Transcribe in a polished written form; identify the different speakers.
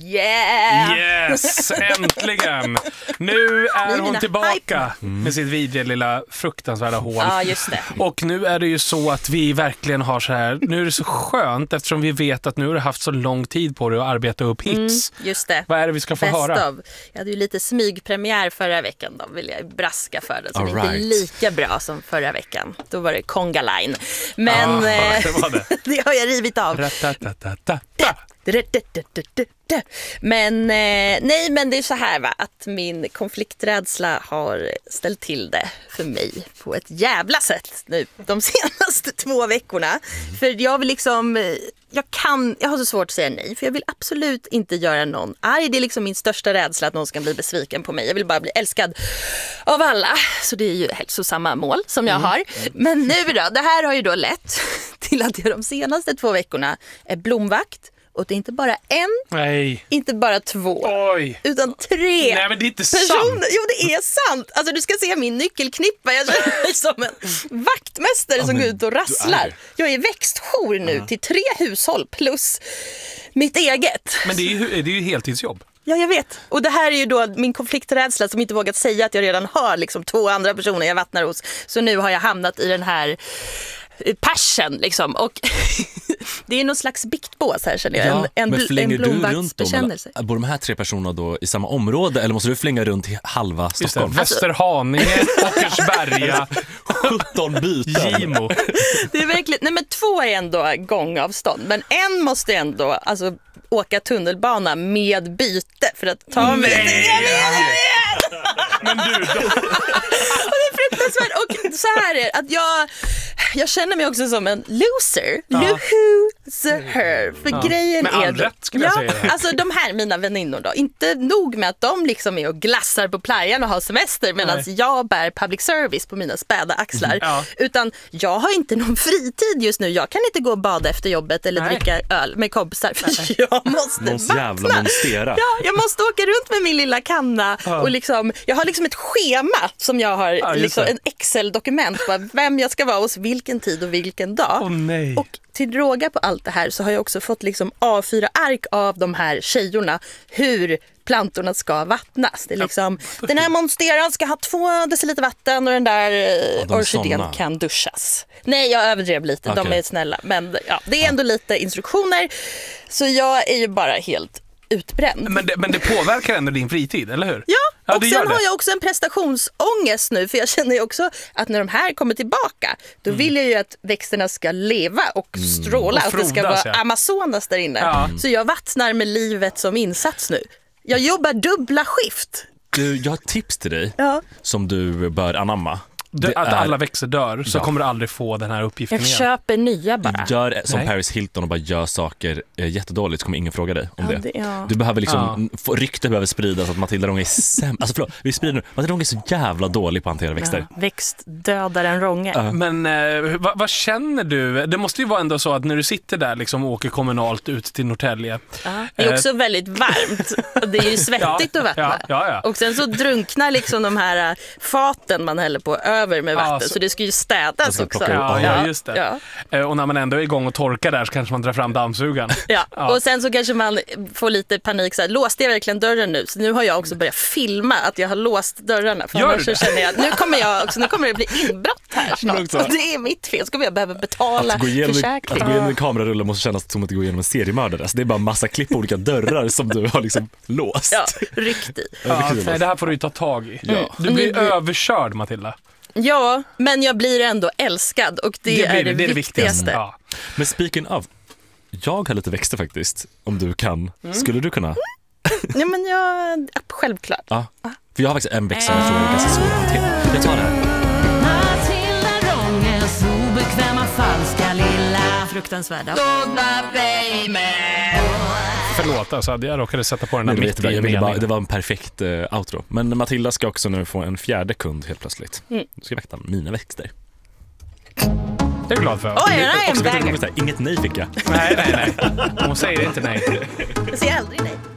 Speaker 1: Yeah!
Speaker 2: Yes, äntligen! Nu är hon tillbaka med sitt vidriga lilla fruktansvärda hål.
Speaker 1: Ja, just det.
Speaker 2: Och nu är det ju så att vi verkligen har så här, nu är det så skönt eftersom vi vet att nu har du haft så lång tid på dig att arbeta upp hits.
Speaker 1: Just det.
Speaker 2: Vad är det vi ska få höra?
Speaker 1: Jag hade ju lite smygpremiär förra veckan, då vill jag braska för det. Så
Speaker 3: All
Speaker 1: det är inte
Speaker 3: right.
Speaker 1: lika bra som förra veckan. Då var det Conga Line. Men
Speaker 2: det var det.
Speaker 1: det har jag rivit av. Men nej, men det är så här va, att min konflikträdsla har ställt till det för mig på ett jävla sätt nu de senaste 2 veckorna. För jag vill liksom, jag har så svårt att säga nej, för jag vill absolut inte göra någon arg. Det är liksom min största rädsla, att någon ska bli besviken på mig. Jag vill bara bli älskad av alla. Så det är ju hälsosamma mål som jag har. Men nu då, det här har ju då lett till att jag de senaste 2 veckorna är blomvakt. Och det är inte bara inte bara 2, utan 3
Speaker 2: Nej, men det är inte
Speaker 1: personer.
Speaker 2: sant.
Speaker 1: Jo, det är sant. Alltså, du ska se min nyckelknippa. Jag känner mig som en vaktmästare som går ut och rasslar. Jag är växtjour nu till 3 hushåll plus mitt eget.
Speaker 2: Men det är ju heltidsjobb.
Speaker 1: Ja, jag vet. Och det här är ju då min konflikträdsla som inte vågat säga att jag redan har liksom 2 andra personer jag vattnar hos. Så nu har jag hamnat i den här passion liksom. Och det är någon slags biktbås här, känner jag.
Speaker 3: Ja, men flänger du runt
Speaker 1: då?
Speaker 3: Bor de här 3 personerna då i samma område, eller måste du flänga runt i halva Stockholm?
Speaker 2: Västerhaninge, Åkersberga,
Speaker 3: 17 byten.
Speaker 2: Gimo.
Speaker 1: Det är verkligen, nej men 2 är ändå gångavstånd, men en måste ändå alltså åka tunnelbana med byte för att ta mig.
Speaker 2: Men du då?
Speaker 1: Och det är fruktansvärt. Och så här är att jag känner mig också som en loser. Loser. För grejen
Speaker 2: med all
Speaker 1: är
Speaker 2: rätt, skulle jag säga.
Speaker 1: Alltså de här mina väninnor då, inte nog med att de liksom är och glassar på playan och har semester medan jag bär public service på mina späda axlar. Utan jag har inte någon fritid just nu. Jag kan inte gå och bada efter jobbet eller dricka öl med kompisar. För jag måste
Speaker 3: jävla monstera.
Speaker 1: Ja, jag måste åka runt med min lilla kanna och liksom, jag har liksom ett schema som jag har, liksom en Excel-dokument på vem jag ska vara hos vilken tid och vilken dag. Och till råga på allt det här så har jag också fått liksom A4-ark av de här tjejorna hur plantorna ska vattnas. Det är liksom, den här monsteran ska ha 2 deciliter vatten och den där orkidén kan duschas. Nej, jag överdrev lite, de är snälla. Men det är ändå lite instruktioner. Så jag är ju bara helt utbränd.
Speaker 2: Men det påverkar ändå din fritid, eller hur?
Speaker 1: Ja, och sen har jag också en prestationsångest nu, för jag känner ju också att när de här kommer tillbaka, då vill jag ju att växterna ska leva och stråla,
Speaker 2: och
Speaker 1: att det ska
Speaker 2: frodas,
Speaker 1: vara Amazonas där inne. Så jag vattnar med livet som insats nu. Jag jobbar dubbla skift.
Speaker 3: Du, jag har ett tips till dig som du bör anamma.
Speaker 2: Att alla växer dör, så kommer du aldrig få den här uppgiften
Speaker 1: jag
Speaker 2: igen.
Speaker 1: köper nya bara.
Speaker 3: Gör som Paris Hilton och bara gör saker jättedåligt, så kommer ingen fråga dig om det. Du behöver liksom, rykte behöver spridas att Matilda Ronge är alltså förlåt, vi sprider nu. Matilda Ronge är så jävla dålig på att hantera växter.
Speaker 1: Växt dödar en Ronge.
Speaker 2: Men vad känner du? Det måste ju vara ändå så att när du sitter där liksom och åker kommunalt ut till Norrtälje.
Speaker 1: Det är också väldigt varmt. Det är ju svettigt att vattna. Och sen så drunknar liksom de här faten man häller på över med vatten, så det ska ju städas också.
Speaker 2: Ja, just det. Och när man ändå är igång och torkar där så kanske man drar fram dammsugaren.
Speaker 1: Och sen så kanske man får lite panik så här, låste jag verkligen dörren nu? Så nu har jag också börjat filma att jag har låst dörrarna. För annars så känner jag att nu kommer det bli inbrott här snart. Och det är mitt fel. Ska jag behöva betala försäkring?
Speaker 3: Att gå igenom en kamerarulle måste kännas som att gå igenom en seriemördare. Alltså, det är bara massa klipp på olika dörrar som du har liksom låst.
Speaker 1: Ryckt i.
Speaker 2: Det här får du ta tag i. Du blir överkörd, Matilda.
Speaker 1: Ja, men jag blir ändå älskad och det är det viktigaste.
Speaker 3: Men speaking of, jag har lite växter faktiskt, om du kan. Skulle du kunna?
Speaker 1: Ja, men självklart.
Speaker 3: För jag har faktiskt en växt som jag tror är ganska svår att hantera. Jag tar det här.
Speaker 4: Matilda Ronges obekväma falska lilla
Speaker 1: fruktansvärda.
Speaker 2: Förlåt, alltså, jag råkade sätta på den här mitt i meningen.
Speaker 3: Det var en perfekt outro. Men Matilda ska också nu få en 4:e kund helt plötsligt. Du ska väcka mina växter.
Speaker 2: Det är glad för.
Speaker 1: Oj,
Speaker 3: Inget nej fick jag.
Speaker 2: Nej. Hon säger inte nej.
Speaker 1: Jag säger aldrig nej.